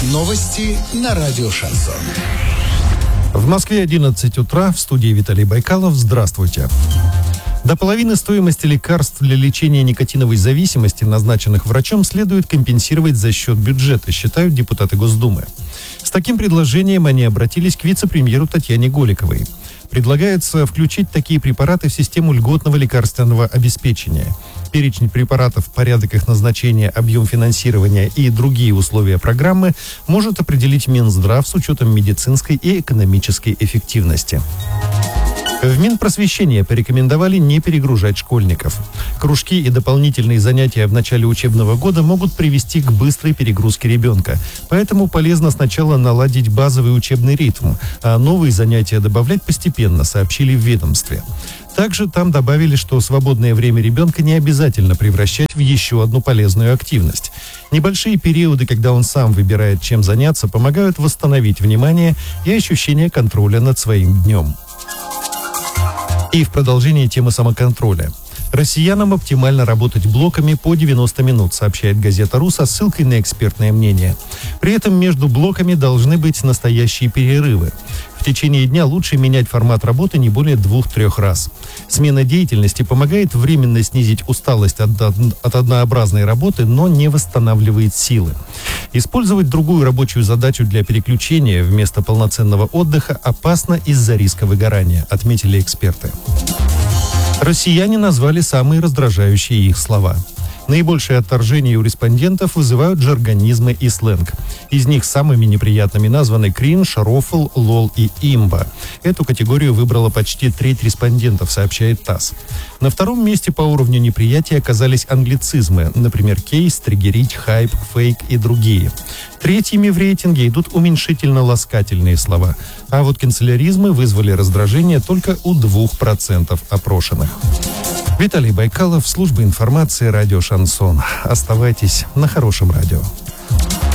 Новости на радио «Шансон». В Москве 11 утра. В студии Виталий Байкалов. Здравствуйте. До половины стоимости лекарств для лечения никотиновой зависимости, назначенных врачом, следует компенсировать за счет бюджета, считают депутаты Госдумы. С таким предложением они обратились к вице-премьеру Татьяне Голиковой. Предлагается включить такие препараты в систему льготного лекарственного обеспечения. Перечень препаратов, порядок их назначения, объем финансирования и другие условия программы может определить Минздрав с учетом медицинской и экономической эффективности. В Минпросвещении порекомендовали не перегружать школьников. Кружки и дополнительные занятия в начале учебного года могут привести к быстрой перегрузке ребенка. Поэтому полезно сначала наладить базовый учебный ритм, а новые занятия добавлять постепенно, сообщили в ведомстве. Также там добавили, что свободное время ребенка не обязательно превращать в еще одну полезную активность. Небольшие периоды, когда он сам выбирает, чем заняться, помогают восстановить внимание и ощущение контроля над своим днем. И в продолжении темы самоконтроля. Россиянам оптимально работать блоками по 90 минут, сообщает газета «РУ» со ссылкой на экспертное мнение. При этом между блоками должны быть настоящие перерывы. В течение дня лучше менять формат работы не более 2-3 раз. Смена деятельности помогает временно снизить усталость от однообразной работы, но не восстанавливает силы. Использовать другую рабочую задачу для переключения вместо полноценного отдыха опасно из-за риска выгорания, отметили эксперты. Россияне назвали самые раздражающие их слова. Наибольшее отторжение у респондентов вызывают жаргонизмы и сленг. Из них самыми неприятными названы кринж, рофл, лол и имба. Эту категорию выбрала почти треть респондентов, сообщает ТАСС. На втором месте по уровню неприятия оказались англицизмы, например, кейс, триггерить, хайп, фейк и другие. Третьими в рейтинге идут уменьшительно-ласкательные слова. А вот канцеляризмы вызвали раздражение только у 2% опрошенных. Виталий Байкалов, служба информации, радио «Шансон». Оставайтесь на хорошем радио.